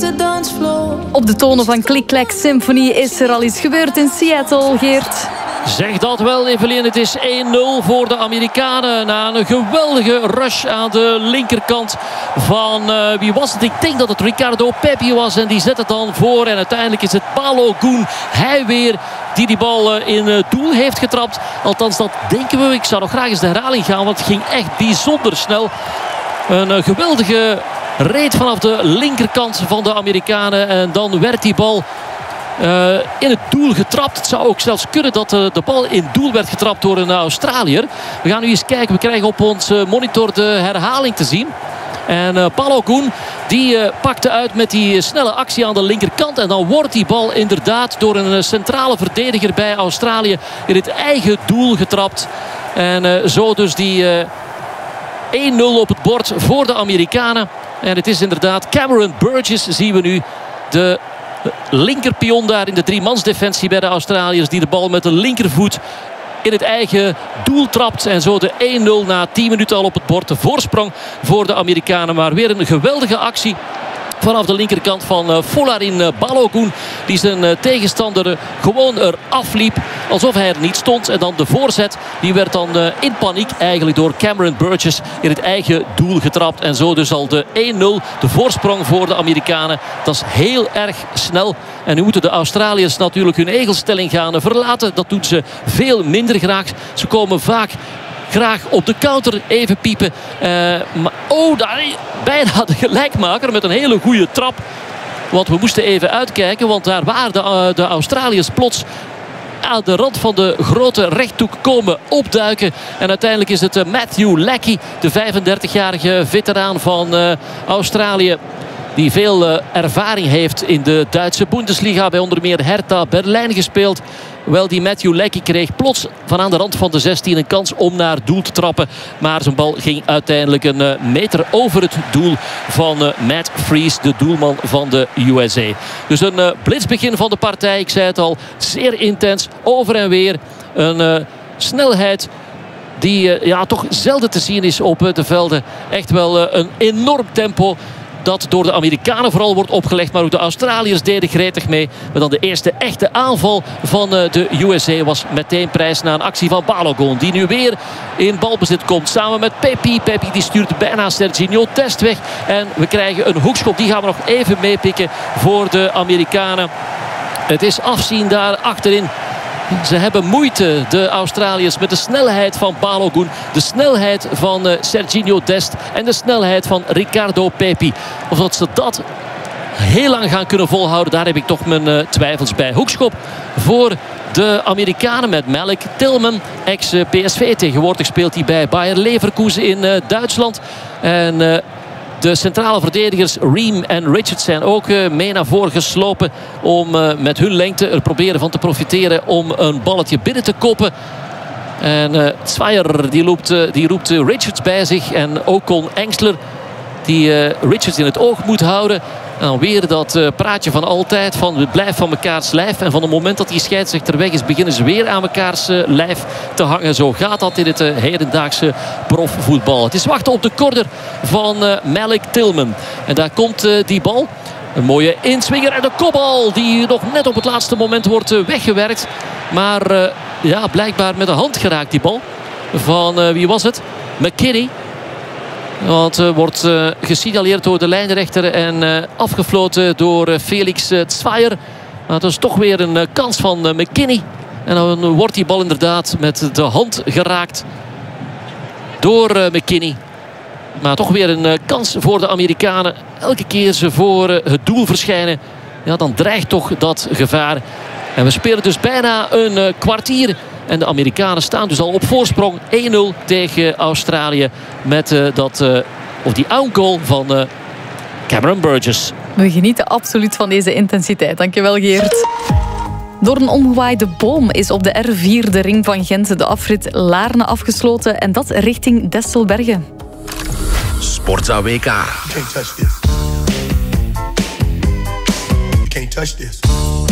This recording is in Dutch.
Op de tonen van Click Clack Symphony is er al iets gebeurd in Seattle, Geert. Zeg dat wel, Evelien. Het is 1-0 voor de Amerikanen. Na een geweldige rush aan de linkerkant van... wie was het? Ik denk dat het Ricardo Pepi was. En die zet het dan voor. En uiteindelijk is het Balogun, hij weer, die bal in het doel heeft getrapt. Althans, dat denken we. Ik zou nog graag eens de herhaling gaan. Want het ging echt bijzonder snel. Een geweldige reed vanaf de linkerkant van de Amerikanen. En dan werd die bal... in het doel getrapt. Het zou ook zelfs kunnen dat de bal in het doel werd getrapt door een Australiër. We gaan nu eens kijken. We krijgen op onze monitor de herhaling te zien. En Balogun die pakte uit met die snelle actie aan de linkerkant. En dan wordt die bal inderdaad door een centrale verdediger bij Australië in het eigen doel getrapt. En zo dus die 1-0 op het bord voor de Amerikanen. En het is inderdaad Cameron Burgess, zien we nu. De linkerpion daar in de driemansdefensie bij de Australiërs, die de bal met de linkervoet in het eigen doel trapt. En zo de 1-0 na 10 minuten al op het bord. De voorsprong voor de Amerikanen. Maar weer een geweldige actie vanaf de linkerkant van Folarin Balogun. Die zijn tegenstander gewoon eraf liep. Alsof hij er niet stond. En dan de voorzet. Die werd dan in paniek eigenlijk door Cameron Burgess in het eigen doel getrapt. En zo dus al de 1-0. De voorsprong voor de Amerikanen. Dat is heel erg snel. En nu moeten de Australiërs natuurlijk hun egelstelling gaan verlaten. Dat doen ze veel minder graag. Ze komen vaak graag op de counter even piepen. Daar bijna de gelijkmaker met een hele goede trap. Want we moesten even uitkijken. Want daar waren de Australiërs plots aan de rand van de grote rechthoek komen opduiken. En uiteindelijk is het Matthew Leckie, de 35-jarige veteraan van Australië, die veel ervaring heeft in de Duitse Bundesliga. Bij onder meer Hertha Berlijn gespeeld. Wel, die Matthew Leckie kreeg plots van aan de rand van de 16 een kans om naar doel te trappen. Maar zijn bal ging uiteindelijk een meter over het doel van Matt Freese, de doelman van de USA. Dus een blitsbegin van de partij. Ik zei het al, zeer intens, over en weer. Een snelheid die toch zelden te zien is op de velden. Echt wel een enorm tempo dat door de Amerikanen vooral wordt opgelegd. Maar ook de Australiërs deden gretig mee. Maar dan de eerste echte aanval van de USA was meteen prijs na een actie van Balogun. Die nu weer in balbezit komt samen met Pepi. Pepi die stuurt bijna Serginho Dest weg. En we krijgen een hoekschop. Die gaan we nog even meepikken voor de Amerikanen. Het is afzien daar achterin. Ze hebben moeite, de Australiërs, met de snelheid van Balogun. De snelheid van Serginho Dest. En de snelheid van Ricardo Pepi. Of dat ze dat heel lang gaan kunnen volhouden, daar heb ik toch mijn twijfels bij. Hoekschop voor de Amerikanen met Malik Tillman. Ex-PSV. Tegenwoordig speelt hij bij Bayer Leverkusen in Duitsland. En de centrale verdedigers Ream en Richards zijn ook mee naar voren geslopen om met hun lengte er proberen van te profiteren om een balletje binnen te koppen. En Zweier die roept Richards bij zich en Ocon Engsler die Richards in het oog moet houden. En dan weer dat praatje van altijd van we blijven van mekaars lijf. En van het moment dat die scheidsrechter weg is, beginnen ze weer aan mekaars lijf te hangen. Zo gaat dat in het hedendaagse profvoetbal. Het is wachten op de corner van Malik Tillman. En daar komt die bal. Een mooie inswinger en de kopbal die nog net op het laatste moment wordt weggewerkt. Maar blijkbaar met de hand geraakt die bal. Van wie was het? McKinney. Want wordt gesignaleerd door de lijnrechter en afgefloten door Felix Zweier. Maar het is toch weer een kans van McKinney. En dan wordt die bal inderdaad met de hand geraakt door McKinney. Maar toch weer een kans voor de Amerikanen. Elke keer ze voor het doel verschijnen, dan dreigt toch dat gevaar. En we spelen dus bijna een kwartier. En de Amerikanen staan dus al op voorsprong 1-0 tegen Australië. Met die own-goal van Cameron Burgess. We genieten absoluut van deze intensiteit. Dankjewel, Geert. Door een omgewaaide boom is op de R4 de ring van Gent de afrit Laarne afgesloten. En dat richting Destelbergen. Sportza WK. You can't touch this. You can't touch this.